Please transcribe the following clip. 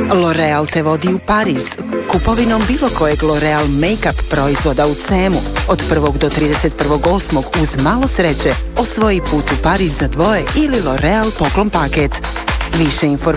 L'Oreal te vodi u Pariz. Kupovinom bilo kojeg L'Oreal make-up proizvoda u CM-u od 1. do 31.8. uz malo sreće osvoji put u Pariz za dvoje ili L'Oreal poklon paket. Više informacija